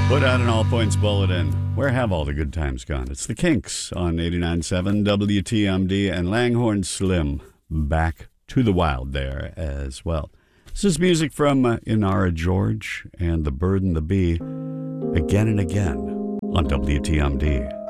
Put out an all points bulletin. Where have all the good times gone? It's the Kinks on 89.7 WTMD and Langhorne Slim back to the wild there as well. This is music from Inara George and The Bird and the Bee again and again on WTMD.